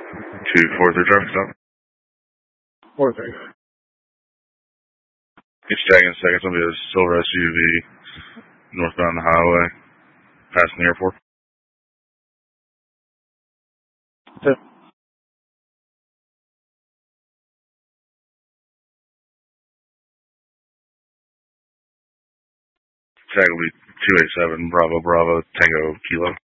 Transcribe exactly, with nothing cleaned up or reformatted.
two four three traffic stop. four three. It's tagging seconds. It'll be a silver S U V northbound the highway, passing the airport. Two. Tag will be two eight seven Bravo Bravo Tango Kilo.